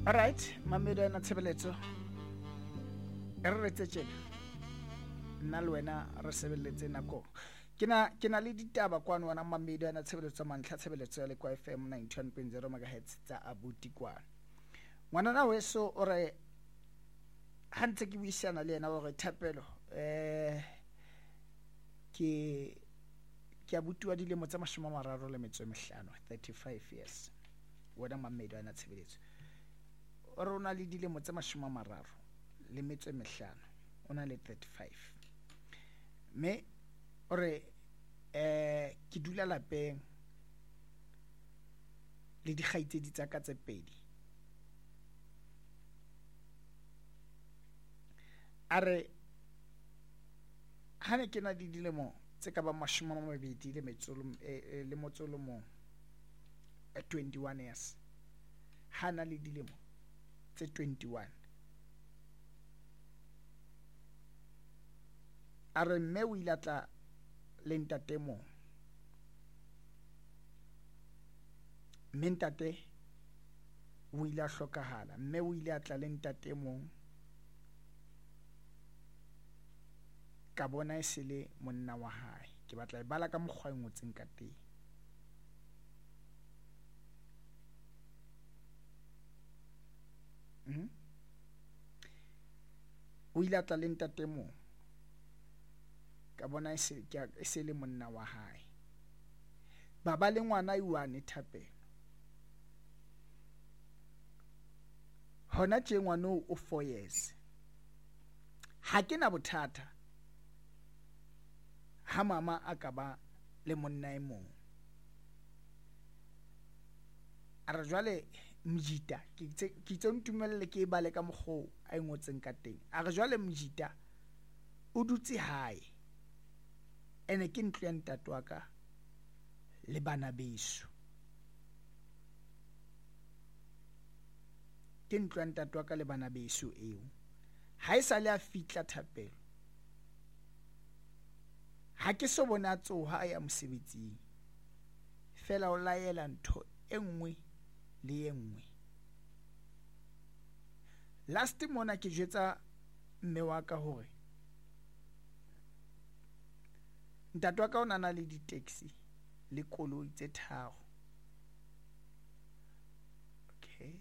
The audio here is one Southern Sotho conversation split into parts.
Alright, mamelo na tshebeletso. E re retse tjena. Nna le wena re sebeletse nako. Ke na le ditaba kwana wana mamelo na tshebeletso mantlha tshebeletso ya le kwa FM 91.0 MHz tsa Abuti kwana. Ngwana na weso o re hantse ke buisana le yena o re Thapelo ke abuti wa dilemo tsa 35 35 years. Wena mamelo na tshebeletso. O rona le dilemo tsa 35 ona le 35 me ore ke dula lapeng le dikgaitsedi tsa ka tse pedi are hane ke na di dilemo tse ka ba 20 le motsolo mo 21 years hana le dilemo tse 21 are mme o ilatla le ntate mo mentate o ile a hlokahala mme o ile a tla le ntate mo ka bona e sele monna wa hae ke batla e bala ka mokgwa e ngotseng ka teng o ile a tla le ntate mo ka bona e sele monna wa hae baba le ngwana iwane Thapelo hona tje ngwana o 4 years ha ke na bothata ha mama a ka ba le monna e mong ara jwale mjita ke ntumelle ke bale ka mokgo a ngotseng ka teng ara jwale mjita o dutse hae ene ke ntlo ya ntate wa ka le bana beso ke ntlo ya ntate wa ka le bana beso eo ha e sa le a fitla Thapelo ha ke so bona tsoha a ya mosebetsing fela o laela ntho enngwe le enngwe last mona ke jwetsa mme wa ka hore ntate wa ka o nana le di-taxi le koloi tse 3 okay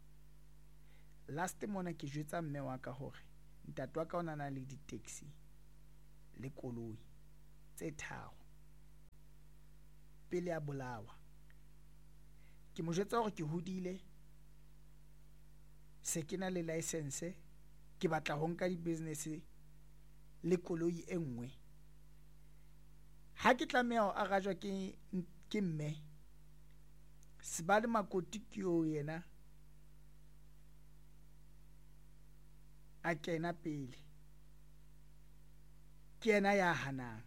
last mona ke jwetsa mme wa ka hore ntate wa ka o nana le di-taxi le koloi tse 3 pele a bolawa ke mo jwetsa hore ke hodile se ke na le license ke batla ho nka di-business le koloi e nngwe ha ke tlameha ho arajwa ke mme Sibale Makoti ke o yena a kena pele ke yena ya hanang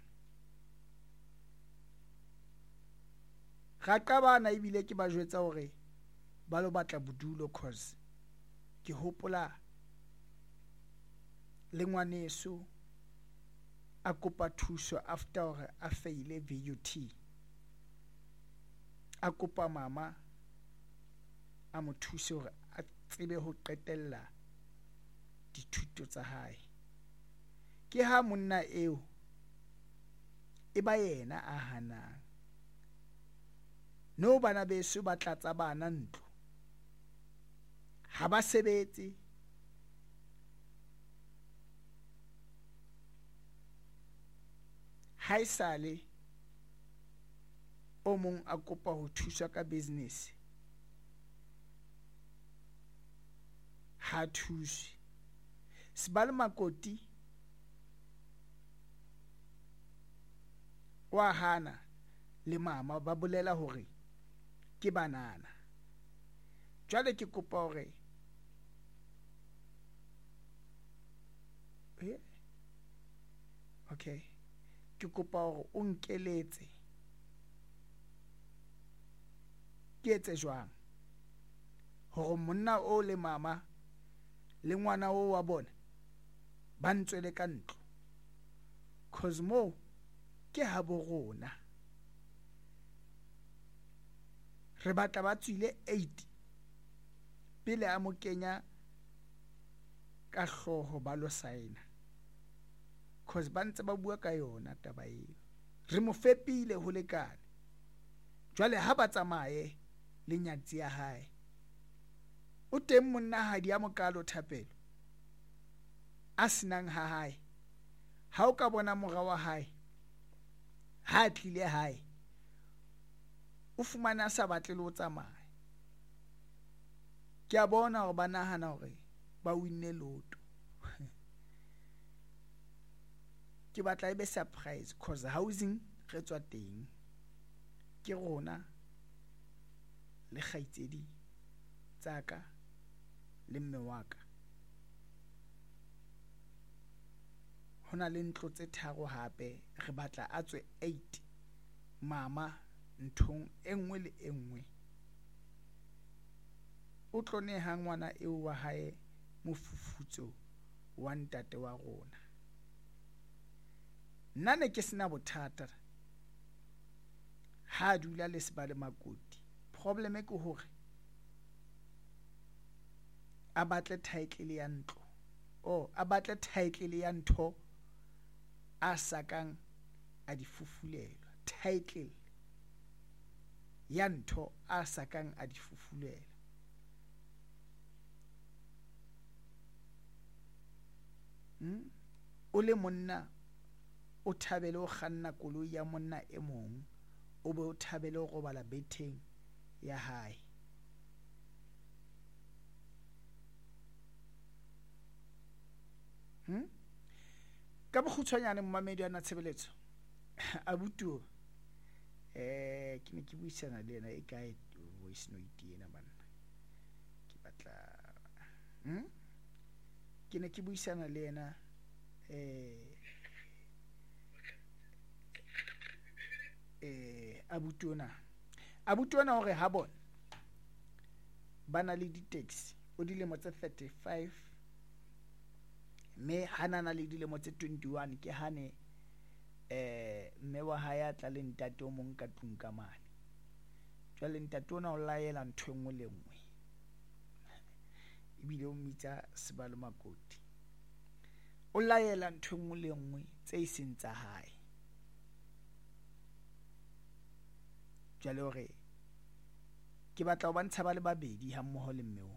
ga qabana ebile ke ba jwetsa hore ba lo batla bodulo cause ke hopola le ngwaneso a kopa thuso after hore a faile VUT a kopa mama a mo thuse hore a tsebe ho qetella dithuto tsa hae ke ha monna eo e ba yena a hanang no bana beso ba tlatsa bana ntlo ha ba sebetse haisale o mong a kopa ho thusa ka business ha thuse Sibale Makoti wa hana le mama ba bolela hore ke banana jwale ke kopa hore okay ke kopa hore o nkeletse ke etse jwang hore monna o le mama le ngwana o wa bona ba ntswele ka ntlo cause mo ke ha bo rona re batla ba tswile 8 pele a mo kenya ka hloho ba lo saena, cause ba ntse ba bua ka yona taba eo. Re mo fepile ho lekane. Jwale ha ba tsamaye le nyatsi ya hae, o teng monnahadi ya Mokalo Thapelo a senang ha hae. Ha o ka bona mora wa hae, ha tlile hae, o fumana sa batle le ho tsamaya. Ke a bona hore ba nahana hore ba winne loto. Ke batla e be surprise, cause housing re tswa teng ke rona le kgaitsedi tsaka le mme wa ka. Hona le ntlo tse tharo hape, re batla a tswe 8 mama nthong e nngwe le e nngwe. O tlo neha ngwana eo wa hae mofufutso wa ntate wa rona. Nna ne ke sena bothata ha dula le Sebale Makoti. Problem ke hore a batle title ya ntlo, a batle title ya ntho a sakang a di fufulelwa. Title ya ntho a sakang a di fufulelwa. O le monna o thabele o kganna koloi ya monna e mong, o be o thabele o robala betheng ya hae. Ka bokgutshwanyane mmamedi ana tshebeletso abutu ke ne ke buisana le yena e kae voice note ena banna. Ke batla ke ne ke buisana le yena abutu ona hore ha bona bana le di-taxi o dilemo tse 35 mme hanana le dilemo tse 21 ke hane mme wa hae a tla le ntate o mong ka tlung ka mane. Jwale ntate ona o laela ntho engwe le engwe, ebile o mmitsa Sebale Makoti, o laela ntho engwe le engwe tse iseng tsa hae. Jwale hore ke batla ho bantsha ba le babedi ha mmoho le mmeo.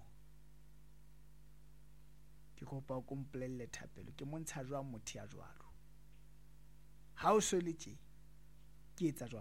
Ke kopa o kompolelle Thapelo, ke montsha jwang motho ya jwalo. Ha o so le tje ke etsa jwang?